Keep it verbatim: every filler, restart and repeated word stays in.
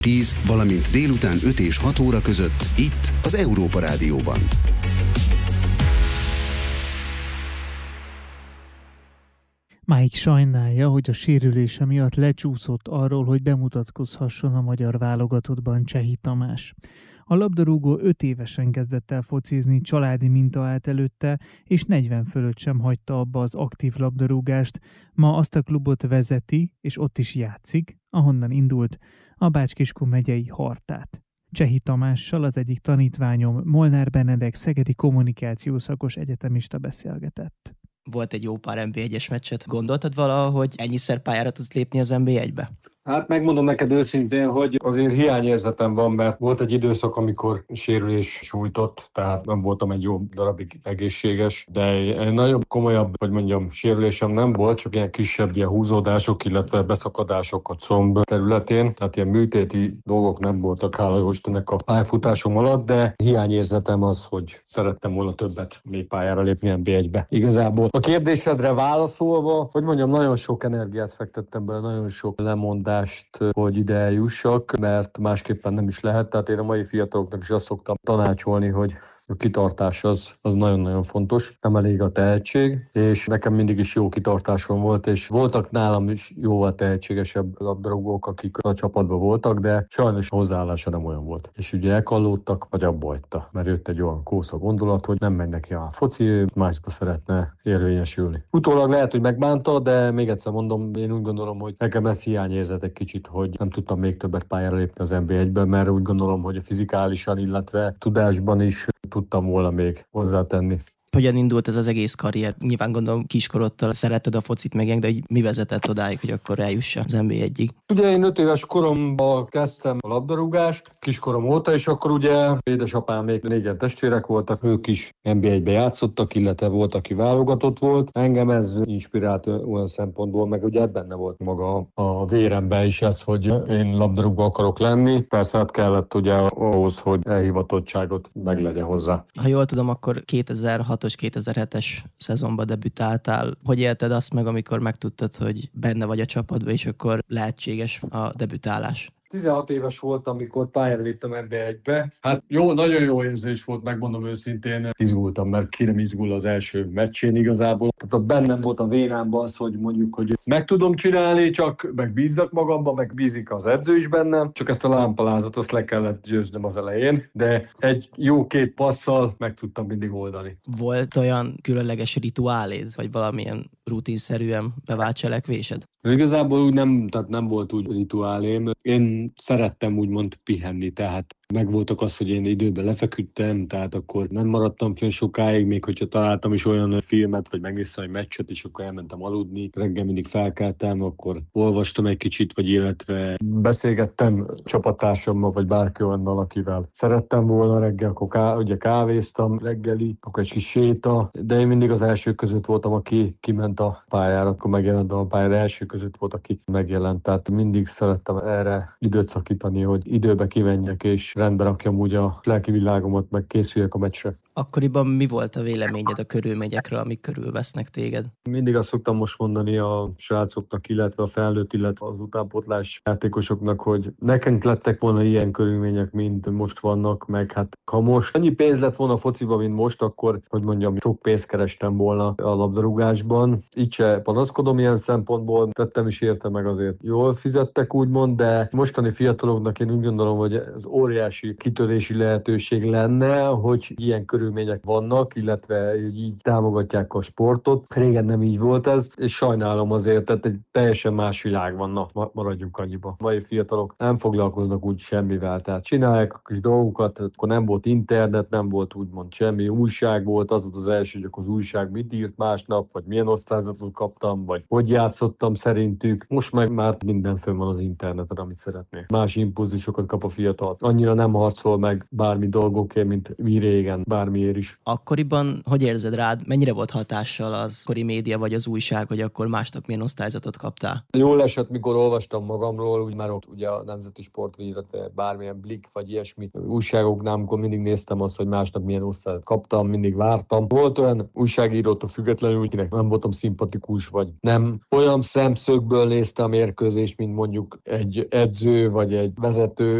tíz, valamint délután öt és hat óra között itt az Európa Rádióban. Mike sajnálja, hogy a sérülése miatt lecsúszott arról, hogy bemutatkozhasson a magyar válogatottban Csehi Tamás. A labdarúgó öt évesen kezdett el focizni, családi minta állt előtte, és negyven fölött sem hagyta abba az aktív labdarúgást. Ma azt a klubot vezeti, és ott is játszik, ahonnan indult, a Bács-Kiskun megyei Hartát. Csehi Tamással az egyik tanítványom, Molnár Benedek szegedi kommunikációszakos egyetemista beszélgetett. Volt egy jó pár en bé egyes meccset. Gondoltad valaha, hogy ennyiszer pályára tudsz lépni az en bé egybe? Hát megmondom neked őszintén, hogy azért hiányérzetem van, mert volt egy időszak, amikor sérülés sújtott, tehát nem voltam egy jó darabig egészséges, de egy nagyobb, komolyabb, hogy mondjam, sérülésem nem volt, csak ilyen kisebb ilyen húzódások, illetve beszakadások a comb területén, tehát ilyen műtéti dolgok nem voltak, hála jó Istennek a pályafutásom alatt, de hiányérzetem az, hogy szerettem volna többet még pályára lépni en bé egybe. Igazából a kérdésedre válaszolva, hogy mondjam, nagyon sok energiát fektettem bele, nagyon sok lemondást, hogy ide eljussak, mert másképpen nem is lehet. Tehát én a mai fiataloknak is azt szoktam tanácsolni, hogy a kitartás az, az nagyon-nagyon fontos, nem elég a tehetség, és nekem mindig is jó kitartásom volt, és voltak nálam is jóval tehetségesebb labdarúgók, akik a csapatban voltak, de sajnos a hozzáállása nem olyan volt. És ugye elkallódtak, vagy abba hagyta, mert jött egy olyan kósza gondolat, hogy nem megy neki a foci, ő másba szeretne érvényesülni. Utólag lehet, hogy megbánta, de még egyszer mondom, én úgy gondolom, hogy nekem ez hiányérzet egy kicsit, hogy nem tudtam még többet pályára lépni az en bé egyben, mert úgy gondolom, hogy fizikálisan, illetve tudásban is tudtam volna még hozzátenni. Hogyan indult ez az egész karrier? Nyilván gondolom kiskorodtól szeretted a focit meg, de így mi vezetett odáig, hogy akkor eljussa az en bé egyig? Ugye én öt éves koromban kezdtem a labdarúgást, kiskorom óta, és akkor ugye édesapám még négyen testvérek voltak, ők is en bé egybe játszottak, illetve volt, aki válogatott volt. Engem ez inspirált olyan szempontból, meg ugye benne volt maga a véremben is ez, hogy én labdarúgó akarok lenni. Persze hát kellett ugye ahhoz, hogy elhivatottságot meglegyen hozzá. Ha jól tudom, akkor kétezer-hatos kétezer-hetes szezonban debütáltál. Hogy élted azt meg, amikor megtudtad, hogy benne vagy a csapatban, és akkor lehetséges a debütálás? tizenhat éves voltam, amikor pályára léptem en bé egybe. Hát jó, nagyon jó érzés volt, megmondom őszintén. Izgultam, mert ki nem izgul az első meccsén igazából. Tehát ott bennem volt a vénámban az, hogy mondjuk, hogy meg tudom csinálni, csak meg bízzak magamba, meg bízik az edző is bennem. Csak ezt a lámpalázat, azt le kellett győznöm az elején, de egy jó két passzal meg tudtam mindig oldani. Volt olyan különleges rituáléd, vagy valamilyen rutinszerűen bevált cselekvésed? Igazából úgy nem, tehát nem volt úgy rituálém. Én szerettem úgymond pihenni, tehát megvoltak az, hogy én időben lefeküdtem, tehát akkor nem maradtam fönn sokáig, még hogyha találtam is olyan filmet, vagy megnéztem egy meccset, és akkor elmentem aludni. Reggel mindig felkeltem, akkor olvastam egy kicsit, vagy illetve beszélgettem csapattársammal, vagy bárki olyannal, akivel szerettem volna reggel, akkor ká- ugye kávéztam reggeli, akkor egy kis séta, de én mindig az első között voltam, aki kiment a pályára, akkor megjelentem a pályára, első között volt, aki megjelent, tehát mindig szerettem erre időt szakítani, hogy időbe kimenjek, és rendbe rakjam úgy a lelki világomat, meg készüljek a meccsre. Akkoriban mi volt a véleményed a körülményekről, amik körülvesznek téged? Mindig azt szoktam most mondani a srácoknak, illetve a felnőtt, illetve az utánpótlás játékosoknak, hogy nekünk lettek volna ilyen körülmények, mint most vannak, meg hát ha most annyi pénz lett volna a fociban, mint most, akkor, hogy mondjam, sok pénzt kerestem volna a labdarúgásban. Így se panaszkodom ilyen szempontból, tettem is érte meg azért. Jól fizettek úgymond, de mostani fiataloknak én úgy gondolom, hogy ez óriási kitörési lehetőség lenne, hogy ilyen körülmények vannak, illetve így támogatják a sportot. Régen nem így volt ez, és sajnálom azért, tehát egy teljesen más világ van, na, maradjunk annyiba. A mai fiatalok nem foglalkoznak úgy semmivel, tehát csinálják a kis dolgokat, akkor nem volt internet, nem volt úgymond semmi, újság volt, az volt az első, hogy az újság mit írt másnap, vagy milyen osztályzatot kaptam, vagy hogy játszottam szerintük. Most meg már minden fönn van az interneten, amit szeretnék. Más impulzusokat kap a fiatal. Annyira nem harcol meg bármi dolgokért, mint mi régen, bármiért is. Akkoriban, hogy érzed rád, mennyire volt hatással az kori média vagy az újság, hogy akkor másnap milyen osztályzatot kaptál? Jól esett, mikor olvastam magamról, úgy már ott ugye a Nemzeti Sportvírat, bármilyen Blik vagy ilyesmi újságoknál, amikor mindig néztem azt, hogy másnap milyen osztályt kaptam, mindig vártam. Volt olyan újságírótól függetlenül, akinek nem voltam szimpatikus, vagy nem olyan szemszögből nézte a mérkőzést, mint mondjuk egy edző vagy egy vezető.